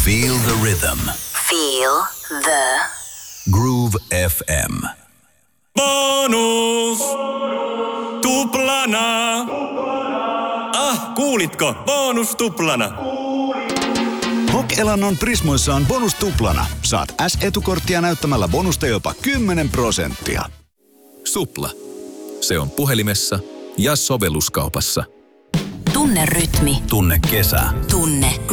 Feel the rhythm. Feel the Groove FM. Bonus! Tuplana! Kuulitko? Bonus tuplana! Hok-elannon Prismoissa on bonus tuplana. Saat S-etukorttia näyttämällä bonusta jopa 10%. Supla. Se on puhelimessa ja sovelluskaupassa. tunne rytmi. Tunne kesä. Tunne